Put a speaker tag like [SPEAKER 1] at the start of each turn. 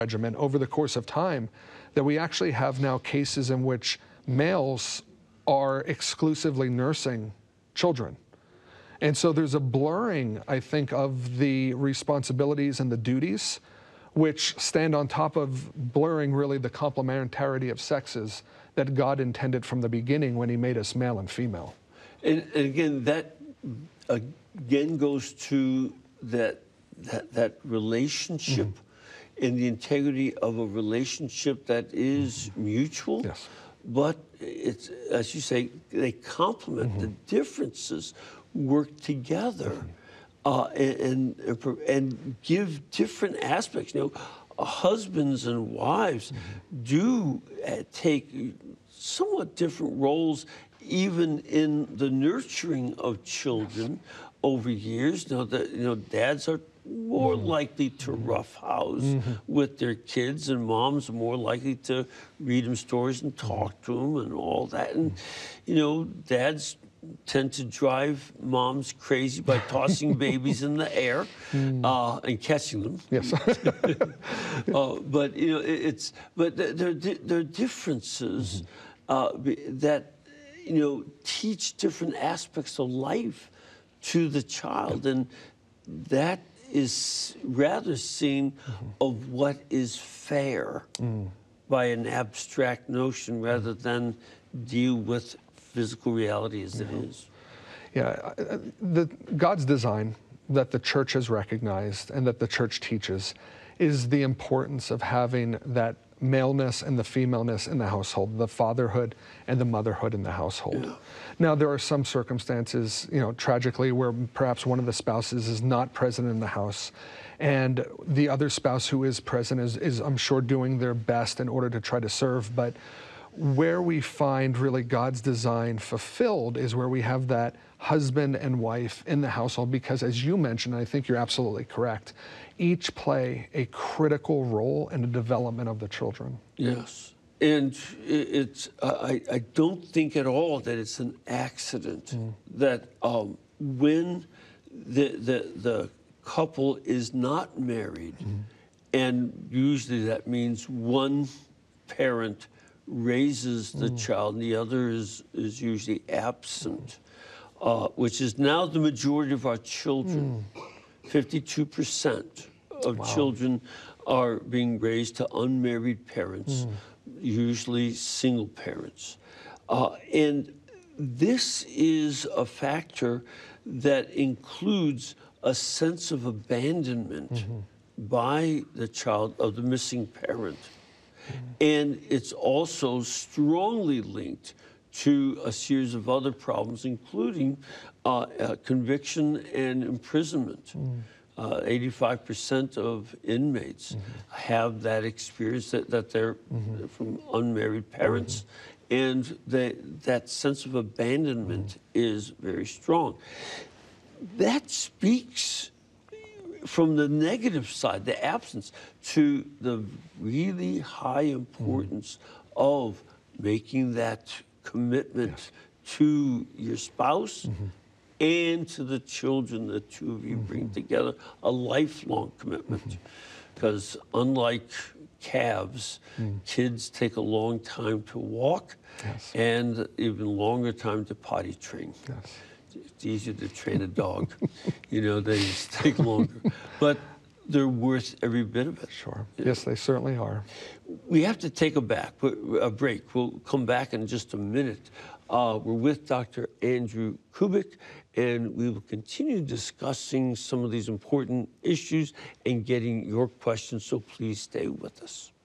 [SPEAKER 1] regimen over the course of time that we actually have now cases in which males are exclusively nursing children. And so there's a blurring, I think, of the responsibilities and the duties, which stand on top of blurring really the complementarity of sexes that God intended from the beginning when he made us male and female.
[SPEAKER 2] And again, that again goes to that relationship and the integrity of a relationship that is mutual.
[SPEAKER 1] Yes.
[SPEAKER 2] But it's, as you say, they complement the differences, work together, and give different aspects. You know, husbands and wives do take somewhat different roles, even in the nurturing of children over years. You know, dads are more likely to roughhouse with their kids, and moms are more likely to read them stories and talk to them and all that. And, you know, dads tend to drive moms crazy by tossing babies in the air and catching them.
[SPEAKER 1] Yes.
[SPEAKER 2] But, you know, but there are differences that, you know, teach different aspects of life to the child. And that is rather seen of what is fair by an abstract notion rather than deal with physical reality as it is.
[SPEAKER 1] Yeah, God's design that the church has recognized and that the church teaches is the importance of having that maleness and the femaleness in the household, the fatherhood and the motherhood in the household. Yeah. Now, there are some circumstances, you know, tragically, where perhaps one of the spouses is not present in the house, and the other spouse who is present is I'm sure, doing their best in order to try to serve. But where we find really God's design fulfilled is where we have that husband and wife in the household, because as you mentioned, I think you're absolutely correct, each play a critical role in the development of the children.
[SPEAKER 2] Yes. And it's, I don't think at all that it's an accident that when the couple is not married, and usually that means one parent raises the child and the other is usually absent, which is now the majority of our children. 52% of children are being raised to unmarried parents, usually single parents. And this is a factor that includes a sense of abandonment by the child of the missing parent. And it's also strongly linked to a series of other problems, including conviction and imprisonment. 85% of inmates have that experience that they're from unmarried parents, and that sense of abandonment is very strong. That speaks from the negative side, the absence, to the really high importance of making that commitment to your spouse and to the children the two of you bring together, a lifelong commitment. Because unlike calves, kids take a long time to walk and even longer time to potty train. It's easier to train a dog. You know, they just take longer. But they're worth every bit of it.
[SPEAKER 1] Sure. Yes, they certainly are.
[SPEAKER 2] We have to take a break. We'll come back in just a minute. We're with Dr. Andrew Kubik, and we will continue discussing some of these important issues and getting your questions, so please stay with us.